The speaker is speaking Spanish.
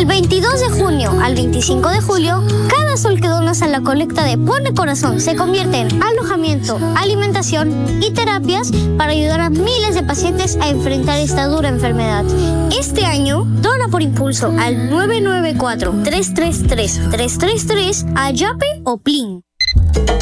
Del 22 de junio al 25 de julio, cada sol que donas a la colecta de Pone Corazón se convierte en alojamiento, alimentación y terapias para ayudar a miles de pacientes a enfrentar esta dura enfermedad. Este año, dona por impulso al 994-333-333 a Yape o Plin.